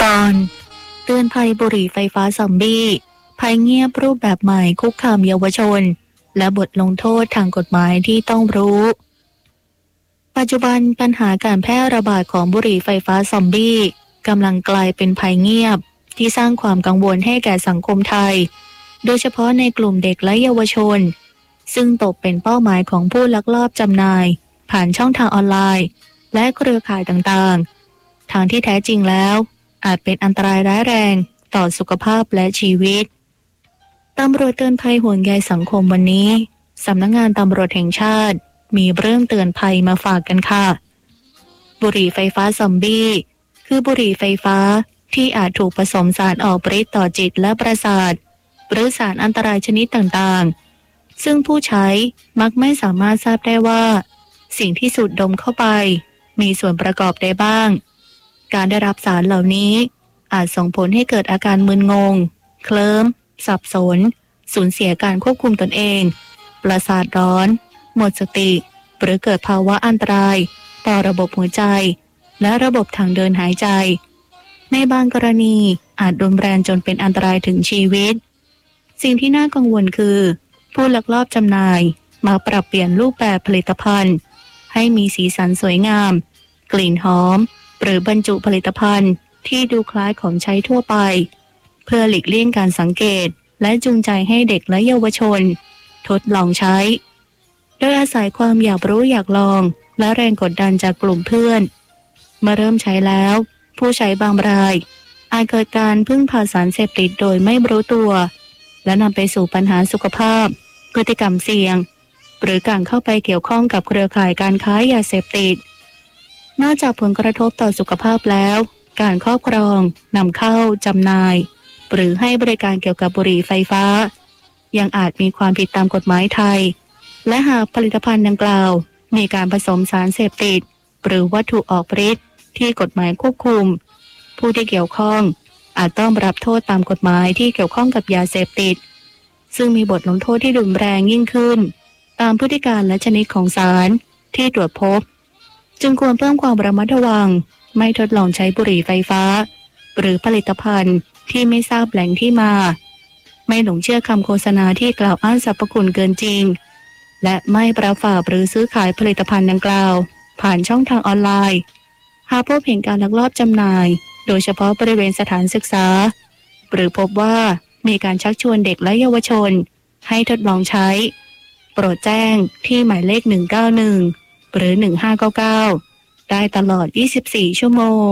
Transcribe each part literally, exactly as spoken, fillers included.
ตอนเตือนภัยบุหรี่ไฟฟ้าซอมบี้ภัยเงียบรูปแบบใหม่คุกคามเยาวชนและบทลงโทษทางกฎหมายที่ต้องรู้ปัจจุบันปัญหาการแพร่ระบาดของบุหรี่ไฟฟ้าซอมบี้กำลังกลายเป็นภัยเงียบที่สร้างความกังวลให้แก่สังคมไทยโดยเฉพาะในกลุ่มเด็กและเยาวชนซึ่งตกเป็นเป้าหมายของผู้ลักลอบจำหน่ายผ่านช่องทางออนไลน์และเครือข่ายต่างๆทางที่แท้จริงแล้วอาจเป็นอันตรายร้ายแรงต่อสุขภาพและชีวิตตำรวจเตือนภัยห่วงใยสังคมวันนี้สำนักงานตำรวจแห่งชาติมีเรื่องเตือนภัยมาฝากกันค่ะบุหรี่ไฟฟ้าซอมบี้คือบุหรี่ไฟฟ้าที่อาจถูกผสมสารออกฤทธิ์ต่อจิตและประสาทหรือสารอันตรายชนิดต่างๆซึ่งผู้ใช้มักไม่สามารถทราบได้ว่าสิ่งที่สูดดมเข้าไปมีส่วนประกอบใดบ้างการได้รับสารเหล่านี้อาจส่งผลให้เกิดอาการมึนงงเคลิ้มสับสนสูญเสียการควบคุมตนเองประสาทร้อนหมดสติหรือเกิดภาวะอันตรายต่อระบบหัวใจและระบบทางเดินหายใจในบางกรณีอาจรุนแรงจนเป็นอันตรายถึงชีวิตสิ่งที่น่ากังวลคือผู้ลักลอบจำหน่ายมาปรับเปลี่ยนรูปแบบผลิตภัณฑ์ให้มีสีสันสวยงามกลิ่นหอมหรือบรรจุผลิตภัณฑ์ที่ดูคล้ายของใช้ทั่วไปเพื่อหลีกเลี่ยงการสังเกตและจูงใจให้เด็กและเยาวชนทดลองใช้โดยอาศัยความอยากรู้อยากลองและแรงกดดันจากกลุ่มเพื่อนเมื่อเริ่มใช้แล้วผู้ใช้บางรายอาจเกิดการพึ่งพาสารเสพติดโดยไม่รู้ตัวและนำไปสู่ปัญหาสุขภาพพฤติกรรมเสี่ยงหรือการเข้าไปเกี่ยวข้องกับเครือข่ายการค้ายาเสพติดนอกจากผลกระทบต่อสุขภาพแล้วการครอบครองนำเข้าจำหน่ายหรือให้บริการเกี่ยวกับบุหรี่ไฟฟ้ายังอาจมีความผิดตามกฎหมายไทยและหากผลิตภัณฑ์ดังกล่าวมีการผสมสารเสพติดหรือวัตถุออกฤทธิ์ที่กฎหมายควบคุมผู้ที่เกี่ยวข้องอาจต้องรับโทษตามกฎหมายที่เกี่ยวข้องกับยาเสพติดซึ่งมีบทลงโทษที่รุนแรงยิ่งขึ้นตามพฤติการและชนิดของสารที่ตรวจพบจึงควรเพิ่มความระมัดระวังไม่ทดลองใช้บุหรี่ไฟฟ้าหรือผลิตภัณฑ์ที่ไม่ทราบแหล่งที่มาไม่หลงเชื่อคำโฆษณาที่กล่าวอ้างสรรพคุณเกินจริงและไม่ประฝากหรือซื้อขายผลิตภัณฑ์ดังกล่าวผ่านช่องทางออนไลน์หากพบเห็นการลักลอบจำหน่ายโดยเฉพาะบริเวณสถานศึกษาหรือพบว่ามีการชักชวนเด็กและเยาวชนให้ทดลองใช้โปรดแจ้งที่หมายเลขหนึ่งเก้าหนึ่งหรือหนึ่งห้าเก้าเก้าได้ตลอดยี่สิบสี่ชั่วโมง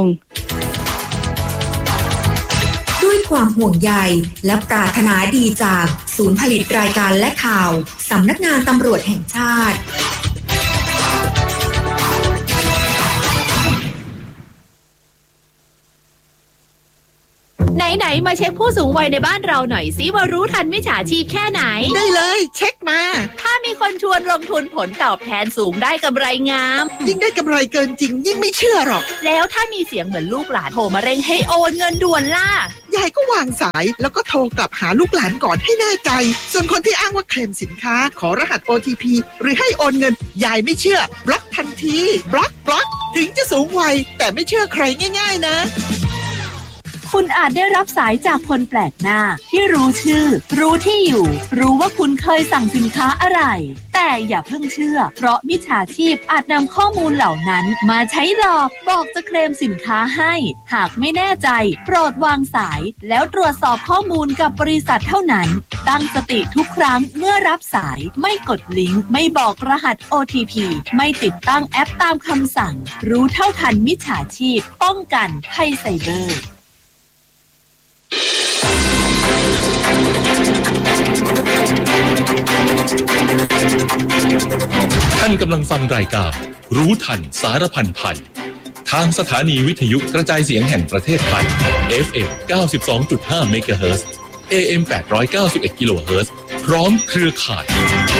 ด้วยความห่วงใยและปรารถนาดีจากศูนย์ผลิตรายการและข่าวสำนักงานตำรวจแห่งชาติไหนๆมาเช็คผู้สูงวัยในบ้านเราหน่อยสิว่ารู้ทันมิจฉาชีพแค่ไหนได้เลยเช็คมาถ้ามีคนชวนลงทุนผลตอบแทนสูงได้กำไรงามยิ่งได้กำไรเกินจริงยิ่งไม่เชื่อหรอกแล้วถ้ามีเสียงเหมือนลูกหลานโทรมาเร่งให้โอนเงินด่วนล่ะยายก็วางสายแล้วก็โทรกลับหาลูกหลานก่อนให้แน่ใจส่วนคนที่อ้างว่าเคลมสินค้าขอรหัส โอ ที พี หรือให้โอนเงินยายไม่เชื่อบล็อกทันทีบล็อกบล็อกถึงจะสูงวัยแต่ไม่เชื่อใครง่ายๆนะคุณอาจได้รับสายจากคนแปลกหน้าที่รู้ชื่อรู้ที่อยู่รู้ว่าคุณเคยสั่งสินค้าอะไรแต่อย่าเพิ่งเชื่อเพราะมิจฉาชีพอาจนำข้อมูลเหล่านั้นมาใช้หลอกบอกจะเคลมสินค้าให้หากไม่แน่ใจโปรดวางสายแล้วตรวจสอบข้อมูลกับบริษัทเท่านั้นตั้งสติทุกครั้งเมื่อรับสายไม่กดลิงก์ไม่บอกรหัส โอ ที พี ไม่ติดตั้งแอปตามคำสั่งรู้เท่าทันมิจฉาชีพป้องกันภัยไซเบอร์ท่านกำลังฟังรายการรู้ทันสารพันภัยทางสถานีวิทยุกระจายเสียงแห่งประเทศไทย เอฟ เอ็ม เก้าสิบสองจุดห้า เมกะเฮิรตซ์ เอ เอ็ม แปดร้อยเก้าสิบเอ็ด กิโลเฮิรตซ์พร้อมเครือข่าย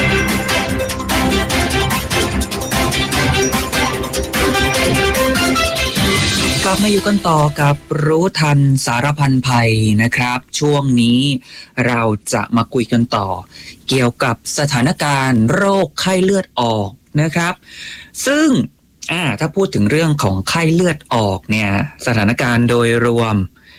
กลับมาอยู่กันต่อกับรู้ทันสารพันภัยนะครับช่วงนี้เราจะมาคุยกันต่อเกี่ยวกับสถานการณ์โรคไข้เลือดออกนะครับซึ่งอ่าถ้าพูดถึงเรื่องของไข้เลือดออกเนี่ยสถานการณ์โดยรวม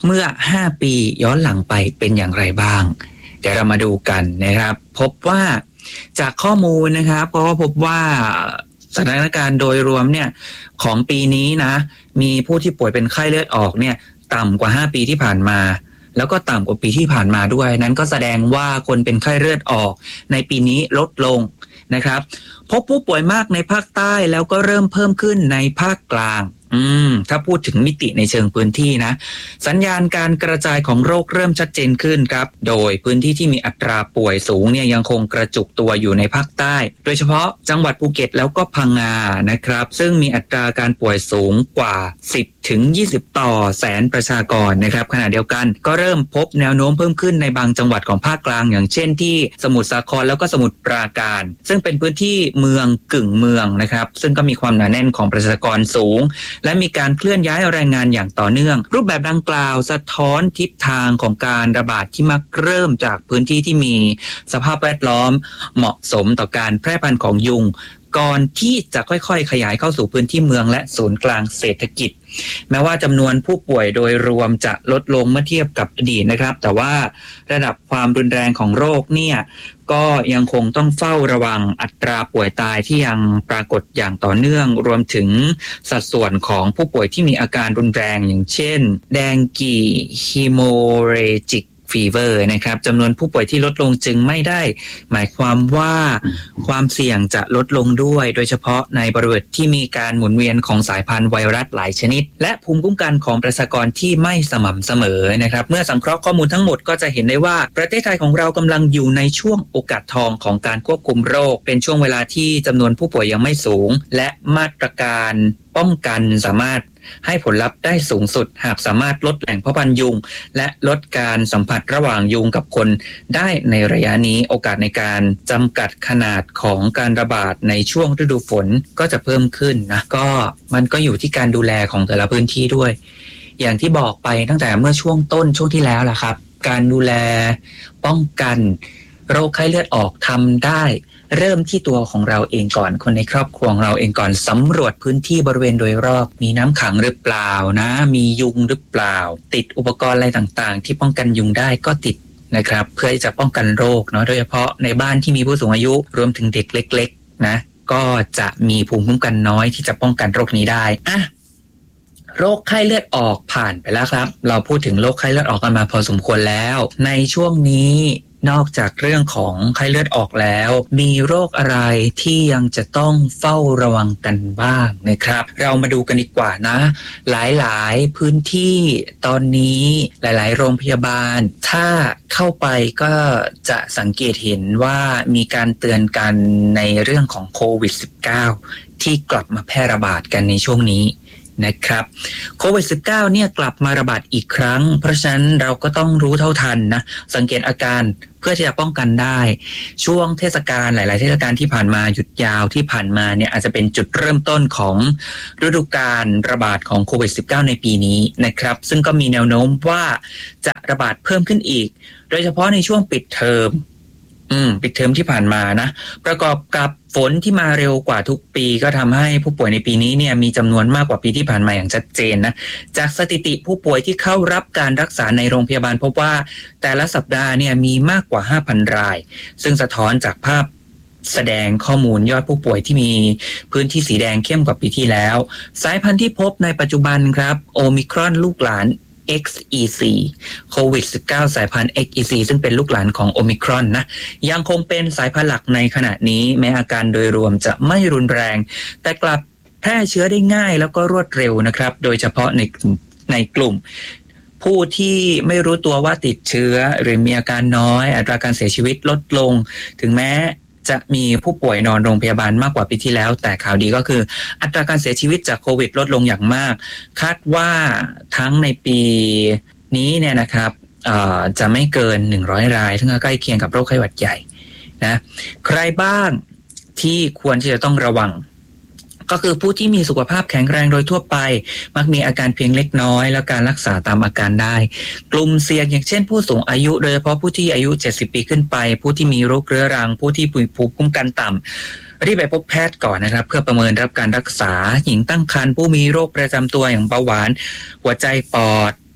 เมื่อห้าปีย้อนหลังไปเป็นอย่างไรบ้างเดี๋ยวเรามาดูกันนะครับพบว่าจากข้อมูลนะครับเพราะว่าพบว่าสถานการณ์โดยรวมเนี่ยของปีนี้นะมีผู้ที่ป่วยเป็นไข้เลือดออกเนี่ยต่ำกว่าห้าปีที่ผ่านมาแล้วก็ต่ำกว่าปีที่ผ่านมาด้วยนั้นก็แสดงว่าคนเป็นไข้เลือดออกในปีนี้ลดลงนะครับพบผู้ป่วยมากในภาคใต้แล้วก็เริ่มเพิ่มขึ้นในภาคกลางอืมถ้าพูดถึงมิติในเชิงพื้นที่นะสัญญาณการกระจายของโรคเริ่มชัดเจนขึ้นครับโดยพื้นที่ที่มีอัตราป่วยสูงเนี่ยยังคงกระจุกตัวอยู่ในภาคใต้โดยเฉพาะจังหวัดภูเก็ตแล้วก็พังงานะครับซึ่งมีอัตราการป่วยสูงกว่าสิบถึงยี่สิบต่อแสนประชากรนะครับขณะเดียวกันก็เริ่มพบแนวโน้มเพิ่มขึ้นในบางจังหวัดของภาคกลางอย่างเช่นที่สมุทรสาครแล้วก็สมุทรปราการซึ่งเป็นพื้นที่เมืองกึ่งเมืองนะครับซึ่งก็มีความหนาแน่นของประชากรสูงและมีการเคลื่อนย้ายแรงงานอย่างต่อเนื่องรูปแบบดังกล่าวสะท้อนทิศทางของการระบาดที่มักเริ่มจากพื้นที่ที่มีสภาพแวดล้อมเหมาะสมต่อการแพร่พันธุ์ของยุงก่อนที่จะค่อยๆขยายเข้าสู่พื้นที่เมืองและศูนย์กลางเศรษฐกิจแม้ว่าจำนวนผู้ป่วยโดยรวมจะลดลงเมื่อเทียบกับอดีตนะครับแต่ว่าระดับความรุนแรงของโรคเนี่ยก็ยังคงต้องเฝ้าระวังอัตราป่วยตายที่ยังปรากฏอย่างต่อเนื่องรวมถึงสัดส่วนของผู้ป่วยที่มีอาการรุนแรงอย่างเช่นแดงกีฮิโมเรจิกฟีเวอร์นะครับจำนวนผู้ป่วยที่ลดลงจึงไม่ได้หมายความว่าความเสี่ยงจะลดลงด้วยโดยเฉพาะในบริเวณที่มีการหมุนเวียนของสายพันธุ์ไวรัสหลายชนิดและภูมิคุ้มกันของประชากรที่ไม่สม่ำเสมอนะครับเมื่อสังเคราะห์ข้อมูลทั้งหมดก็จะเห็นได้ว่าประเทศไทยของเรากำลังอยู่ในช่วงโอกาสทองของการควบคุมโรคเป็นช่วงเวลาที่จำนวนผู้ป่วยยังไม่สูงและมาตรการป้องกันสามารถให้ผลลัพธ์ได้สูงสุดหากสามารถลดแหล่งเพาะพันธุ์ยุงและลดการสัมผัสระหว่างยุงกับคนได้ในระยะนี้โอกาสในการจำกัดขนาดของการระบาดในช่วงฤดูฝนก็จะเพิ่มขึ้นนะก็มันก็อยู่ที่การดูแลของแต่ละพื้นที่ด้วยอย่างที่บอกไปตั้งแต่เมื่อช่วงต้นช่วงที่แล้วล่ะครับการดูแลป้องกันโรคไข้เลือดออกทำได้เริ่มที่ตัวของเราเองก่อนคนในครอบครัวของเราเองก่อนสำรวจพื้นที่บริเวณโดยรอบมีน้ำขังหรือเปล่านะมียุงหรือเปล่าติดอุปกรณ์อะไรต่างๆที่ป้องกันยุงได้ก็ติดนะครับเพื่อที่จะป้องกันโรคเนาะโดยเฉพาะในบ้านที่มีผู้สูงอายุรวมถึงเด็กเล็กๆนะก็จะมีภูมิคุ้มกันน้อยที่จะป้องกันโรคนี้ได้อ่ะโรคไข้เลือดออกผ่านไปแล้วครับเราพูดถึงโรคไข้เลือดออกกันมาพอสมควรแล้วในช่วงนี้นอกจากเรื่องของไข้เลือดออกแล้วมีโรคอะไรที่ยังจะต้องเฝ้าระวังกันบ้างนะครับเรามาดูกันดีกว่านะหลายๆพื้นที่ตอนนี้หลายๆโรงพยาบาลถ้าเข้าไปก็จะสังเกตเห็นว่ามีการเตือนกันในเรื่องของโควิด สิบเก้า ที่กลับมาแพร่ระบาดกันในช่วงนี้นะครับโควิด สิบเก้า เนี่ยกลับมาระบาดอีกครั้งเพราะฉะนั้นเราก็ต้องรู้เท่าทันนะสังเกตอาการเพื่อที่จะป้องกันได้ช่วงเทศกาลหลายๆเทศกาลที่ผ่านมาหยุดยาวที่ผ่านมาเนี่ยอาจจะเป็นจุดเริ่มต้นของฤดูกาลระบาดของโควิด สิบเก้า ในปีนี้นะครับซึ่งก็มีแนวโน้มว่าจะระบาดเพิ่มขึ้นอีกโดยเฉพาะในช่วงปิดเทอมอืมปิดเทอมที่ผ่านมานะประกอบกับฝนที่มาเร็วกว่าทุกปีก็ทำให้ผู้ป่วยในปีนี้เนี่ยมีจำนวนมากกว่าปีที่ผ่านมาอย่างชัดเจนนะจากสถิติผู้ป่วยที่เข้ารับการรักษาในโรงพยาบาลพบว่าแต่ละสัปดาห์เนี่ยมีมากกว่า ห้าพัน รายซึ่งสะท้อนจากภาพแสดงข้อมูลยอดผู้ป่วยที่มีพื้นที่สีแดงเข้มกว่าปีที่แล้วสายพันธุ์ที่พบในปัจจุบันครับโอมิครอนลูกหลานเอ็กซ์ อี ซี โควิด สิบเก้า สายพันธุ์ เอ็กซ์ อี ซี ซึ่งเป็นลูกหลานของโอมิครอนนะยังคงเป็นสายพันธุ์หลักในขณะนี้แม้อาการโดยรวมจะไม่รุนแรงแต่กลับแพร่เชื้อได้ง่ายแล้วก็รวดเร็วนะครับโดยเฉพาะในในกลุ่มผู้ที่ไม่รู้ตัวว่าติดเชื้อหรือมีอาการน้อยอัตราการเสียชีวิตลดลงถึงแม้จะมีผู้ป่วยนอนโรงพยาบาลมากกว่าปีที่แล้วแต่ข่าวดีก็คืออัตราการเสียชีวิตจากโควิดลดลงอย่างมากคาดว่าทั้งในปีนี้เนี่ยนะครับจะไม่เกินหนึ่งร้อยรายซึ่งใกล้เคียงกับโรคไข้หวัดใหญ่นะใครบ้างที่ควรที่จะต้องระวังก็คือผู้ที่มีสุขภาพแข็งแรงโดยทั่วไปมักมีอาการเพียงเล็กน้อยและการรักษาตามอาการได้กลุ่มเสี่ยงอย่างเช่นผู้สูงอายุโดยเฉพาะผู้ที่อายุเจ็ดสิบปีขึ้นไปผู้ที่มีโรคเรื้อรังผู้ที่มีภูมิคุ้มกันต่ำรีบไปพบแพทย์ก่อนนะครับเพื่อประเมินรับการรักษาหญิงตั้งครรภ์ผู้มีโรคประจำตัวอย่างเบาหวานหัวใจปอด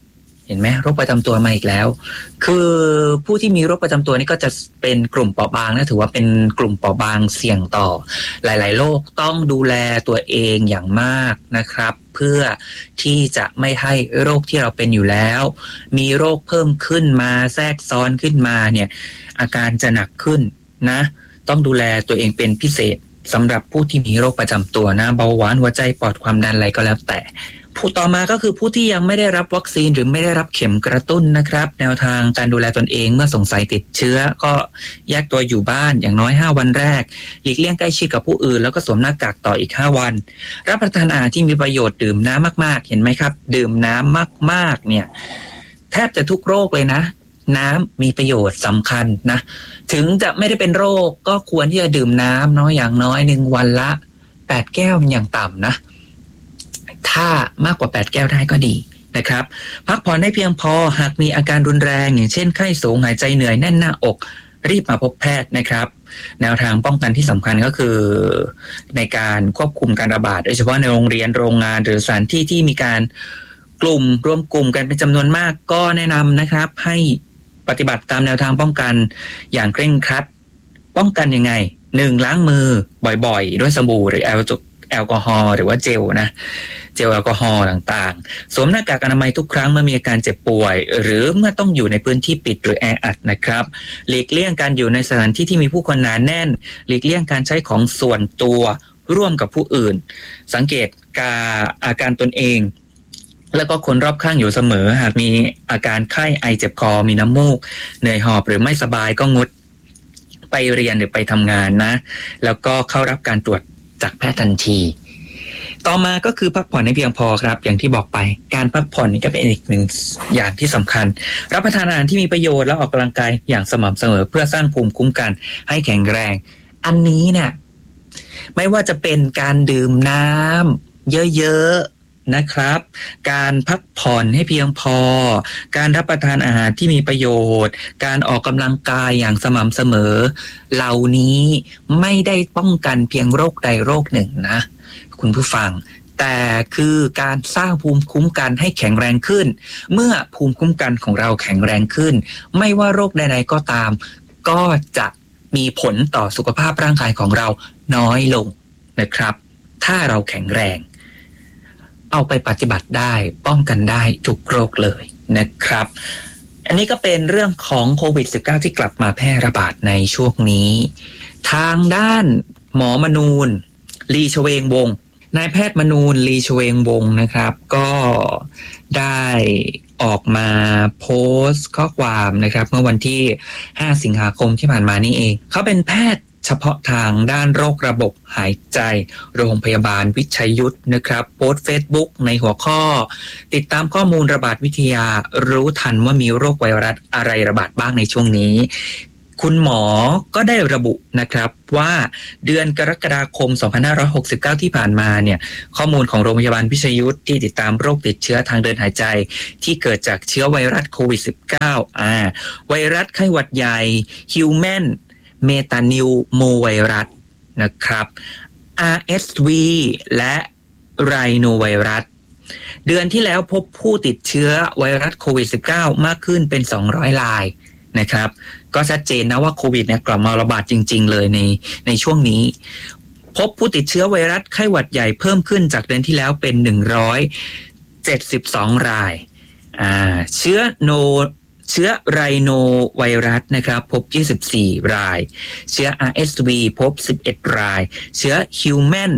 เห็นไหมโรคประจำตัวมาอีกแล้วคือผู้ที่มีโรคประจำตัวนี่ก็จะเป็นกลุ่มเปราะบางนะถือว่าเป็นกลุ่มเปราะบางเสี่ยงต่อหลายๆโรคต้องดูแลตัวเองอย่างมากนะครับเพื่อที่จะไม่ให้โรคที่เราเป็นอยู่แล้วมีโรคเพิ่มขึ้นมาแทรกซ้อนขึ้นมาเนี่ยอาการจะหนักขึ้นนะต้องดูแลตัวเองเป็นพิเศษสำหรับผู้ที่มีโรคประจำตัวนะเบาหวานหัวใจปอดความดันอะไรก็แล้วแต่ผู้ต่อมาก็คือผู้ที่ยังไม่ได้รับวัคซีนหรือไม่ได้รับเข็มกระตุ้นนะครับแนวทางการดูแลตนเองเมื่อสงสัยติดเชื้อก็แยกตัวอยู่บ้านอย่างน้อยห้าวันแรกหลีกเลี่ยงใกล้ชิดกับผู้อื่นแล้วก็สวมหน้ากากต่ออีกห้าวันรับประทานอาหารที่มีประโยชน์ดื่มน้ำมากๆเห็นไหมครับดื่มน้ำมากๆเนี่ยแทบจะทุกโรคเลยนะน้ำมีประโยชน์สำคัญนะถึงจะไม่ได้เป็นโรคก็ควรที่จะดื่มน้ำเนาะอย่างน้อยหนึ่งวันละแปดแก้วอย่างต่ำนะถ้ามากกว่าแปดแก้วได้ก็ดีนะครับพักผ่อนให้เพียงพอหากมีอาการรุนแรงอย่างเช่นไข้สูงหายใจเหนื่อยแน่นหน้าอกรีบมาพบแพทย์นะครับแนวทางป้องกันที่สำคัญก็คือในการควบคุมการระบาดโดยเฉพาะในโรงเรียนโรงงานหรือสถานที่ที่มีการกลุ่มรวมกลุ่มกันเป็นจำนวนมากก็แนะนำนะครับให้ปฏิบัติตามแนวทางป้องกันอย่างเคร่งครัดป้องกันยังไงหนึ่งล้างมือบ่อยๆด้วยสบู่หรือแอลแอลกอฮอล์หรือว่าเจลนะเจลแอลกอฮอล์ต่างๆสวมหน้ากากอนามัยทุกครั้งเมื่อมีอาการเจ็บป่วยหรือเมื่อต้องอยู่ในพื้นที่ปิดหรือแออัดนะครับหลีกเลี่ยงการอยู่ในสถานที่ที่มีผู้คนหนาแน่นหลีกเลี่ยงการใช้ของส่วนตัวร่วมกับผู้อื่นสังเกตการอาการตนเองแล้วก็คนรอบข้างอยู่เสมอหากมีอาการไข้ไอเจ็บคอมีน้ำมูกเหนื่อยหอบหรือไม่สบายก็งดไปเรียนหรือไปทำงานนะแล้วก็เข้ารับการตรวจจากแพทย์ทันทีต่อมาก็คือพักผ่อนให้เพียงพอครับอย่างที่บอกไปการพักผ่อนนี่ก็เป็นอีกหนึ่งอย่างที่สำคัญรับประทานอาหารที่มีประโยชน์และออกกำลังกายอย่างสม่ำเสมอเพื่อสร้างภูมิคุ้มกันให้แข็งแรงอันนี้เนี่ยไม่ว่าจะเป็นการดื่มน้ำเยอะๆนะครับการพักผ่อนให้เพียงพอการรับประทานอาหารที่มีประโยชน์การออกกำลังกายอย่างสม่ำเสมอเหล่านี้ไม่ได้ป้องกันเพียงโรคใดโรคหนึ่งนะคุณผู้ฟังแต่คือการสร้างภูมิคุ้มกันให้แข็งแรงขึ้นเมื่อภูมิคุ้มกันของเราแข็งแรงขึ้นไม่ว่าโรคใดๆก็ตามก็จะมีผลต่อสุขภาพร่างกายของเราน้อยลงนะครับถ้าเราแข็งแรงเอาไปปฏิบัติได้ป้องกันได้ทุกโรคเลยนะครับอันนี้ก็เป็นเรื่องของโควิด สิบเก้า ที่กลับมาแพร่ระบาดในช่วงนี้ทางด้านหมอมนูนลีชเวงวงศ์นายแพทย์มนูนลีชเวงวงศ์นะครับก็ได้ออกมาโพสต์ข้อความนะครับเมื่อวันที่ห้าสิงหาคมที่ผ่านมานี่เองเขาเป็นแพทย์เฉพาะทางด้านโรคระบบหายใจโรงพยาบาลวิชัยยุทธนะครับโพสต์ Facebook ในหัวข้อติดตามข้อมูลระบาดวิทยารู้ทันว่ามีโรคไวรัสอะไรระบาดบ้างในช่วงนี้คุณหมอก็ได้ระบุนะครับว่าเดือนกรกฎาคมสองพันห้าร้อยหกสิบเก้าที่ผ่านมาเนี่ยข้อมูลของโรงพยาบาลวิชัยยุทธที่ติดตามโรคติดเชื้อทางเดินหายใจที่เกิดจากเชื้อไวรัสโควิด สิบเก้า อ่าไวรัสไข้หวัดใหญ่ Human เมตานิวโมไวรัสนะครับ อาร์ เอส วี และไรโนไวรัสเดือนที่แล้วพบผู้ติดเชื้อไวรัสโควิด สิบเก้า มากขึ้นเป็นสองร้อยรายนะครับก็ชัดเจนนะว่าโควิดเนี่ยกลับมาระบาดจริงๆเลยในในช่วงนี้พบผู้ติดเชื้อไวรัสไข้หวัดใหญ่เพิ่มขึ้นจากเดือนที่แล้วเป็นหนึ่งร้อยเจ็ดสิบสองรายอ่าเชื้อโนเชื้อไรโนไวรัสนะครับพบยี่สิบสี่รายเชื้อ อาร์ เอส วี พบสิบเอ็ดรายเชื้อ Human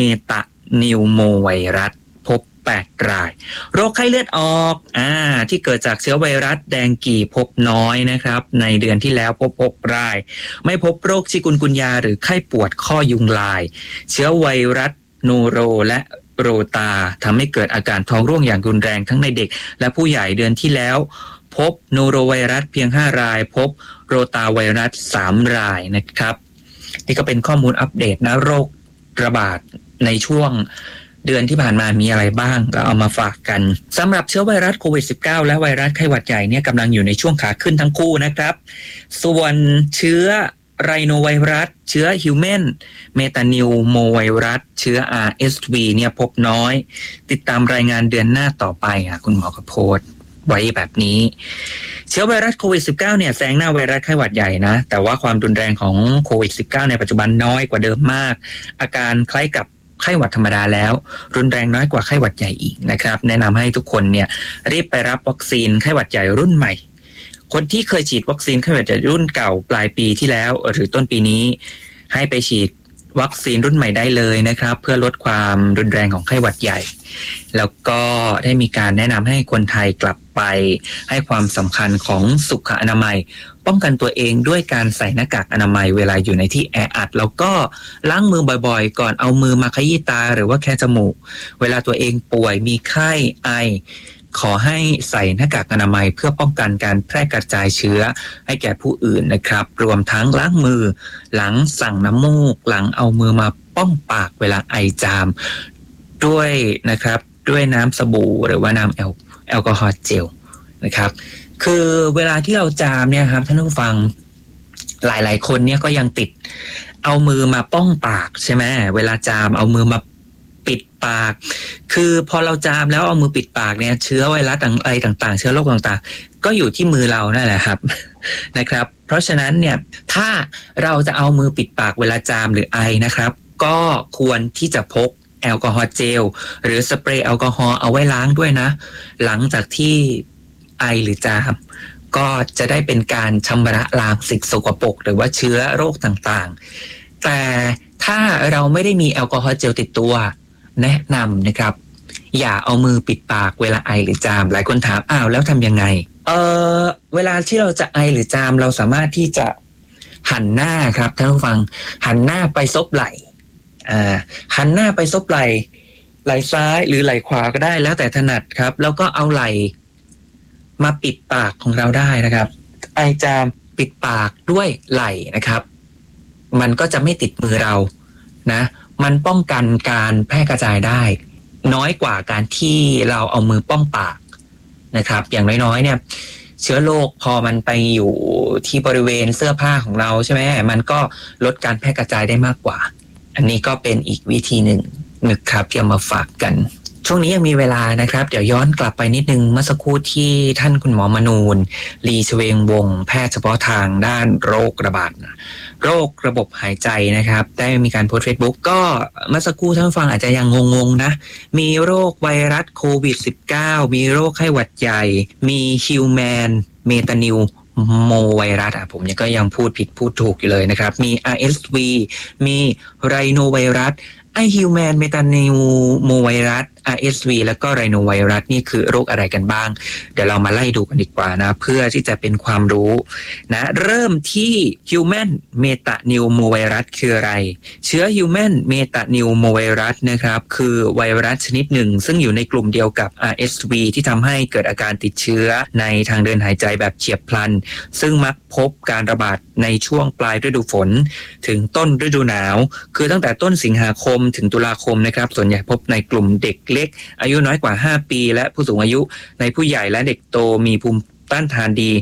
Metapneumovirus พบแปดรายโรคไข้เลือดออกอ่าที่เกิดจากเชื้อไวรัสแดงกีพบน้อยนะครับในเดือนที่แล้วพบหกรายไม่พบโรคชิกุนกุนยาหรือไข้ปวดข้อยุงลายเชื้อไวรัสโนโรและโรตาทำให้เกิดอาการท้องร่วงอย่างรุนแรงทั้งในเด็กและผู้ใหญ่เดือนที่แล้วพบโนโรไวรัสเพียงห้ารายพบโรตาไวรัสสามรายนะครับนี่ก็เป็นข้อมูลอัปเดตนะโรคระบาดในช่วงเดือนที่ผ่านมามีอะไรบ้างก็เอามาฝากกันสำหรับเชื้อไวรัสโควิด สิบเก้า และไวรัสไข้หวัดใหญ่เนี่ยกำลังอยู่ในช่วงขาขึ้นทั้งคู่นะครับส่วนเชื้อไรโนไวรัสเชื้อ Human Metapneumovirus เชื้อ อาร์ เอส วี เนี่ยพบน้อยติดตามรายงานเดือนหน้าต่อไปค่ะคุณหมอกระโพดไว้แบบนี้เชื้อไวรัสโควิด สิบเก้า เนี่ยแซงหน้าไวรัสไข้หวัดใหญ่นะแต่ว่าความรุนแรงของโควิด สิบเก้า ในปัจจุบันน้อยกว่าเดิมมากอาการคล้ายกับไข้หวัดธรรมดาแล้วรุนแรงน้อยกว่าไข้หวัดใหญ่อีกนะครับแนะนำให้ทุกคนเนี่ยรีบไปรับวัคซีนไข้หวัดใหญ่รุ่นใหม่คนที่เคยฉีดวัคซีนไข้หวัดใหญ่รุ่นเก่าปลายปีที่แล้วหรือต้นปีนี้ให้ไปฉีดวัคซีนรุ่นใหม่ได้เลยนะครับเพื่อลดความรุนแรงของไข้หวัดใหญ่แล้วก็ได้มีการแนะนำให้คนไทยกลับไปให้ความสำคัญของสุขอนามัยป้องกันตัวเองด้วยการใส่หน้ากากอนามัยเวลาอยู่ในที่แออัดแล้วก็ล้างมือบ่อยๆก่อนเอามือมาขยี้ตาหรือว่าแค่จมูกเวลาตัวเองป่วยมีไข้ไอขอให้ใส่หน้ากากอนามัยเพื่อป้องกันการแพร่กระจายเชื้อให้แก่ผู้อื่นนะครับรวมทั้งล้างมือหลังสั่งน้ำมูกหลังเอามือมาป้องปากเวลาไอจามด้วยนะครับด้วยน้ำสบู่หรือว่าน้ำแอลแอลกอฮอล์เจลนะครับคือเวลาที่เราจามเนี่ยครับท่านผู้ฟังหลายๆคนเนี่ยก็ยังติดเอามือมาป้องปากใช่ไหมเวลาจามเอามือมาปิดปากคือพอเราจามแล้วเอามือปิดปากเนี่ยเชื้อไวรัสอะไรต่างๆเชื้อโรคต่างๆก็อยู่ที่มือเรานั่นแหละครับนะครับเพราะฉะนั้นเนี่ยถ้าเราจะเอามือปิดปากเวลาจามหรือไอนะครับก็ควรที่จะพกแอลกอฮอล์เจลหรือสเปรย์แอลกอฮอล์เอาไว้ล้างด้วยนะหลังจากที่ไอหรือจามก็จะได้เป็นการชำระล้างสิ่งสกปรกหรือว่าเชื้อโรคต่างๆแต่ถ้าเราไม่ได้มีแอลกอฮอล์เจลติดตัวแนะนำนะครับอย่าเอามือปิดปากเวลาไอหรือจามหลายคนถามอ้าวแล้วทำยังไงเออเวลาที่เราจะไอหรือจามเราสามารถที่จะหันหน้าครับท่านผู้ฟังหันหน้าไปซบไหล่อ่าหันหน้าไปซบไหล่ไหล่ซ้ายหรือไหล่ขวาก็ได้แล้วแต่ถนัดครับแล้วก็เอาไหล่มาปิดปากของเราได้นะครับไอจามปิดปากด้วยไหล่นะครับมันก็จะไม่ติดมือเรานะมันป้องกันการแพร่กระจายได้น้อยกว่าการที่เราเอามือป้องปากนะครับอย่างน้อยๆเนี่ยเชื้อโรคพอมันไปอยู่ที่บริเวณเสื้อผ้าของเราใช่ไหมมันก็ลดการแพร่กระจายได้มากกว่าอันนี้ก็เป็นอีกวิธีหนึ่งนะครับที่เอามาฝากกันช่วงนี้ยังมีเวลานะครับเดี๋ยวย้อนกลับไปนิดนึงเมื่อสักครู่ที่ท่านคุณหมอมนูนลีชเวงวงศ์แพทย์เฉพาะทางด้านโรคระบาดโรคระบบหายใจนะครับได้มีการโพสต์ Facebook ก็เมื่อสักครู่ท่านฟังอาจจะยังงงๆนะมีโรคไวรัสโควิด สิบเก้า มีโรคไข้หวัดใหญ่มีฮิวแมนเมตานิลโมไวรัสอ่ะผมยังก็ยังพูดผิดพูดถูกอยู่เลยนะครับมี อาร์ เอส วี มีไรโนไวรัสไอฮิวแมนเมตานิลโมไวรัส อาร์ เอส วี แล้วก็ไรโนไวรัสนี่คือโรคอะไรกันบ้างเดี๋ยวเรามาไล่ดูกันดีกว่านะเพื่อที่จะเป็นความรู้นะเริ่มที่ Human Metapneumovirus คืออะไรเชื้อ Human Metapneumovirus นะครับคือไวรัสชนิดหนึ่งซึ่งอยู่ในกลุ่มเดียวกับ อาร์ เอส วี ที่ทำให้เกิดอาการติดเชื้อในทางเดินหายใจแบบเฉียบพลันซึ่งมักพบการระบาดในช่วงปลายฤดูฝนถึงต้นฤดูหนาวคือตั้งแต่ต้นสิงหาคมถึงตุลาคมนะครับส่วนใหญ่พบในกลุ่มเด็กเล็กอายุน้อยกว่าห้าปีและผู้สูงอายุในผู้ใหญ่และเด็กโตมีภูมิต้านทานดี